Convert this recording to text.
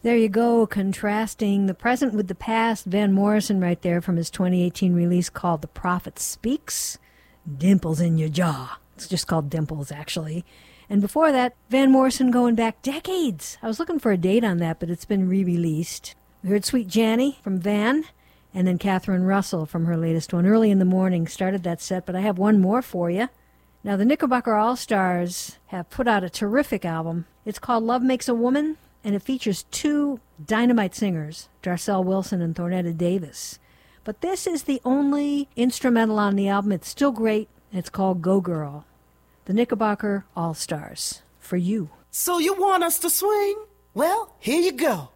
There you go, contrasting the present with the past. Van Morrison right there from his 2018 release called The Prophet Speaks. Dimples in your jaw. It's just called Dimples, actually. And before that, Van Morrison going back decades. I was looking for a date on that, but it's been re-released. We heard Sweet Janny from Van, and then Catherine Russell from her latest one. Early in the Morning started that set, but I have one more for you. Now, the Knickerbocker All-Stars have put out a terrific album. It's called Love Makes a Woman, and it features two dynamite singers, Darcel Wilson and Thornetta Davis. But this is the only instrumental on the album. It's still great. It's called Go Girl. The Knickerbocker All-Stars. For you. So you want us to swing? Well, here you go.